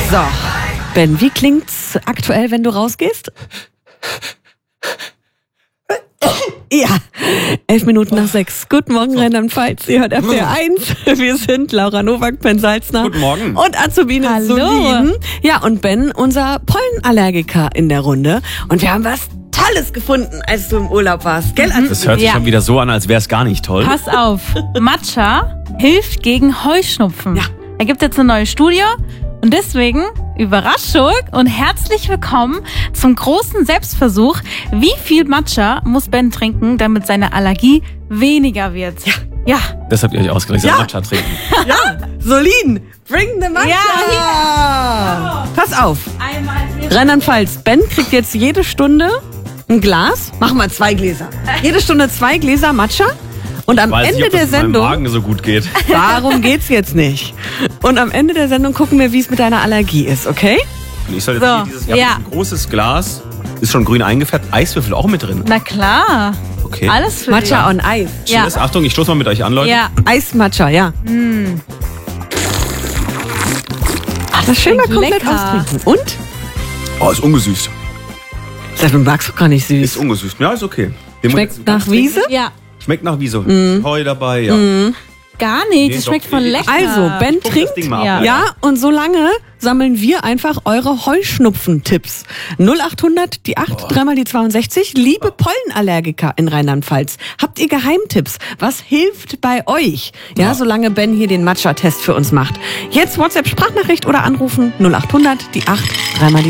So, Ben, wie klingt's aktuell, wenn du rausgehst? Ja, 11:11. Guten Morgen, Rheinland-Pfalz. Ihr hört RTL 1. Wir sind Laura Nowak, Ben Salzner. Guten Morgen. Und Azubine Solin. Ja, und Ben, unser Pollenallergiker in der Runde. Und wir haben was Tolles gefunden, als du im Urlaub warst. Gell, Azubine? Das hört sich schon wieder so an, als wäre es gar nicht toll. Pass auf, Matcha hilft gegen Heuschnupfen. Ja. Da gibt es jetzt eine neue Studie und deswegen Überraschung und herzlich willkommen zum großen Selbstversuch. Wie viel Matcha muss Ben trinken, damit seine Allergie weniger wird? Ja. Das habt ihr euch ausgedacht, Ja. Matcha trinken. Ja, Solin, bring the Matcha. Ja, Pass auf, Einmal Rheinland-Pfalz, Ben kriegt jetzt jede Stunde ein Glas. Mach mal 2 Gläser. Jede Stunde 2 Gläser Matcha. Und am Weiß Ende nicht, ob der das mit meinem Sendung, Magen so gut geht. darum geht's jetzt nicht. Und am Ende der Sendung gucken wir, wie es mit deiner Allergie ist, okay? Und ich soll jetzt So, hier dieses, ja. ein großes Glas, ist schon grün eingefärbt, Eiswürfel auch mit drin. Na klar. Okay. Alles für Matcha on Eis. Ja. Cheers. Achtung, ich stoße mal mit euch an, Leute. Ja. Eismatcha, ja. Das schön mal komplett lecker. austrinken. Und? Oh, ist ungesüßt. Das magst du gar nicht süß. Ist ungesüßt. Ja, ist okay. Den muss ich jetzt Schmeckt ganz nach Wiese? Ja. Schmeckt nach Wiese. Heu dabei, ja. Gar nicht. Das doch, schmeckt voll ich- lecker. Also, Ben Guck das trinkt. Ding mal ab, Ja. Leute. Ja, und solange sammeln wir einfach eure Heuschnupfen-Tipps. 0800, die 8, dreimal die 62. Liebe Pollenallergiker in Rheinland-Pfalz, habt ihr Geheimtipps? Was hilft bei euch? Ja, solange Ben hier den Matcha-Test für uns macht. Jetzt WhatsApp-Sprachnachricht oder anrufen 0800, die 8, dreimal die